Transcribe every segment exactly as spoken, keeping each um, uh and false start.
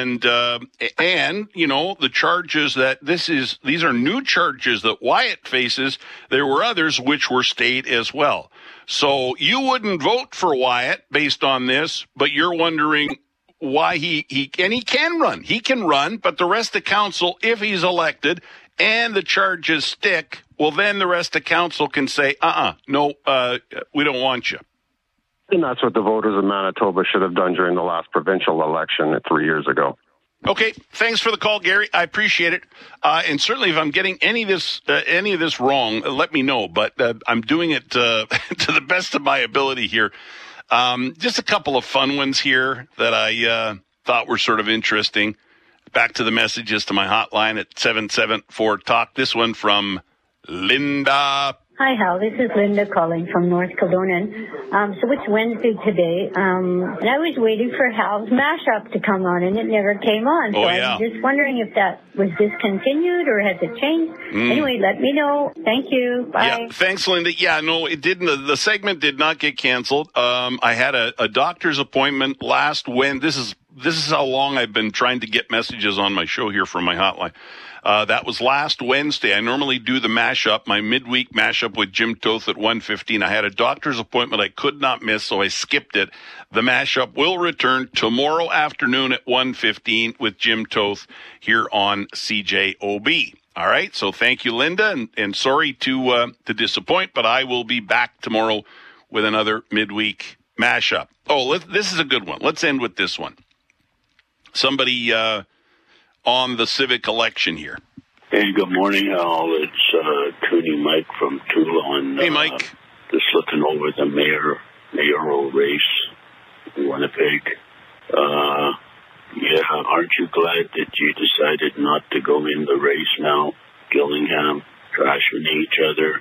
And, uh, and, you know, the charges that this is, these are new charges that Wyatt faces. There were others which were state as well. So you wouldn't vote for Wyatt based on this, but you're wondering why he, he, and he can run. He can run, but the rest of council, if he's elected and the charges stick, well, then the rest of council can say, uh-uh, no, uh, we don't want you. And that's what the voters of Manitoba should have done during the last provincial election three years ago. Okay, thanks for the call, Gary. I appreciate it. Uh, and certainly, if I'm getting any of this, uh, any of this wrong, uh, let me know. But uh, I'm doing it uh, to the best of my ability here. Um, just a couple of fun ones here that I uh, thought were sort of interesting. Back to the messages to my hotline at seven seven four talk. This one from Linda. Hi, Hal. This is Linda calling from North Kildonan. Um, so it's Wednesday today, um, and I was waiting for Hal's mashup to come on, and it never came on. So oh, yeah. I'm just wondering if that was discontinued or has it changed. Mm. Anyway, let me know. Thank you. Bye. Yeah, thanks, Linda. Yeah, no, it didn't. The, the segment did not get canceled. Um, I had a, a doctor's appointment last Wednesday. This is this is how long I've been trying to get messages on my show here from my hotline. Uh, that was last Wednesday. I normally do the mashup, my midweek mashup with Jim Toth at one fifteen. I had a doctor's appointment I could not miss, so I skipped it. The mashup will return tomorrow afternoon at one fifteen with Jim Toth here on C J O B. All right, so thank you, Linda, and, and sorry to uh, to disappoint, but I will be back tomorrow with another midweek mashup. Oh, let, this is a good one. Let's end with this one. Somebody... Uh, on the civic election here. Hey, good morning, Al. It's uh, Toonie Mike from Toulon. Hey, Mike. Uh, just looking over the mayor mayoral race in Winnipeg. Uh, yeah, aren't you glad that you decided not to go in the race now? Gillingham trashing each other.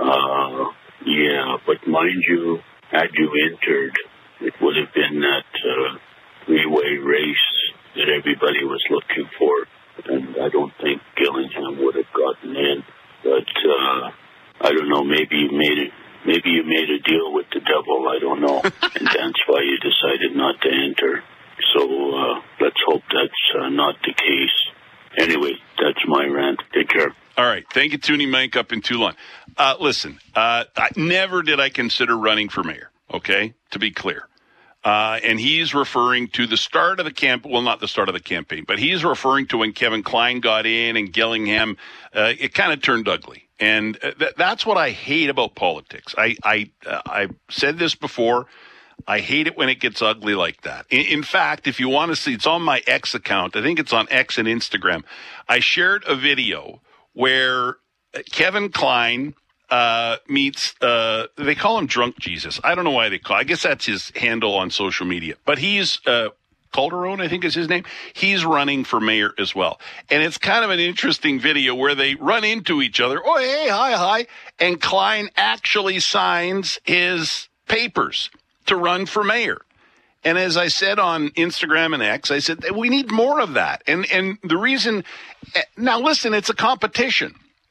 Uh, yeah, but mind you, had you entered, it would have been that uh, three-way race that everybody was looking for, and I don't think Gillingham would have gotten in. But uh, I don't know. Maybe you made it. Maybe you made a deal with the devil. I don't know, and that's why you decided not to enter. So uh, let's hope that's uh, not the case. Anyway, that's my rant. Take care. All right. Thank you, Toonie Mike up in Toulon. Uh, listen, uh, I, never did I consider running for mayor. Okay, to be clear. Uh, and he's referring to the start of the camp, well, not the start of the campaign, but he's referring to when Kevin Klein got in and Gillingham, uh, it kind of turned ugly. And th- that's what I hate about politics. I, I, uh, I've said this before. I hate it when it gets ugly like that. In, in fact, if you want to see, it's on my X account. I think it's on X and Instagram. I shared a video where Kevin Klein Uh, meets, uh, they call him Drunk Jesus. I don't know why they call, I guess that's his handle on social media, but he's, uh, Calderon, I think is his name. He's running for mayor as well. And it's kind of an interesting video where they run into each other. Oh, hey, hi, hi. And Klein actually signs his papers to run for mayor. And as I said on Instagram and X, I said, we need more of that. And, and the reason, now listen, it's a competition.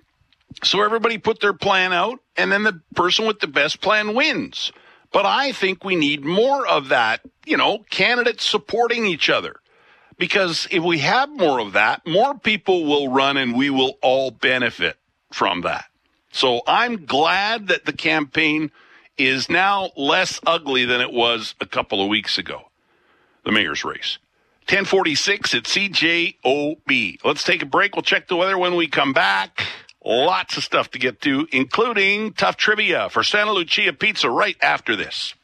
So everybody put their plan out, and then the person with the best plan wins. But I think we need more of that, you know, candidates supporting each other. Because if we have more of that, more people will run, and we will all benefit from that. So I'm glad that the campaign is now less ugly than it was a couple of weeks ago, the mayor's race. ten forty-six at C J O B. Let's take a break. We'll check the weather when we come back. Lots of stuff to get to, including tough trivia for Santa Lucia Pizza right after this.